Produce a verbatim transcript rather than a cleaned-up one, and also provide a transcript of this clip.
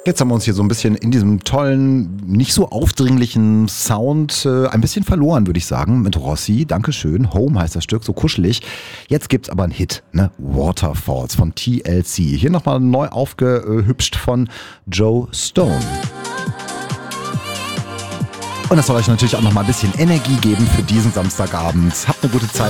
Jetzt haben wir uns hier so ein bisschen in diesem tollen, nicht so aufdringlichen Sound äh, ein bisschen verloren, würde ich sagen, mit Rossi. Dankeschön. Home heißt das Stück, so kuschelig. Jetzt gibt's aber einen Hit, ne? Waterfalls von T L C. Hier nochmal neu aufgehübscht von Joe Stone. Und das soll euch natürlich auch nochmal ein bisschen Energie geben für diesen Samstagabend. Habt eine gute Zeit.